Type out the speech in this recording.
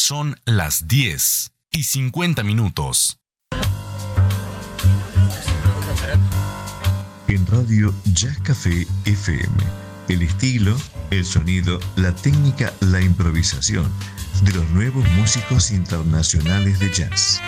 Son las 10:50. En Radio Jazz Café FM, el estilo, el sonido, la técnica, la improvisación de los nuevos músicos internacionales de jazz.